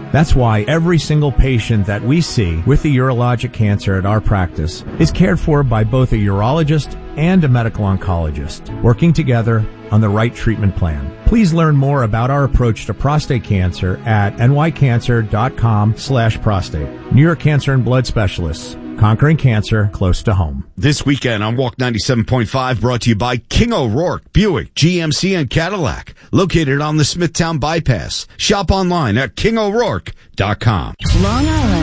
That's why every single patient that we see with the urologic cancer at our practice is cared for by both a urologist and a medical oncologist, working together on the right treatment plan. Please learn more about our approach to prostate cancer at nycancer.com/prostate. New York Cancer and Blood Specialists, conquering cancer close to home. This weekend on Walk 97.5, brought to you by King O'Rourke, Buick, GMC, and Cadillac, located on the Smithtown Bypass. Shop online at KingO'Rourke.com. Long Island.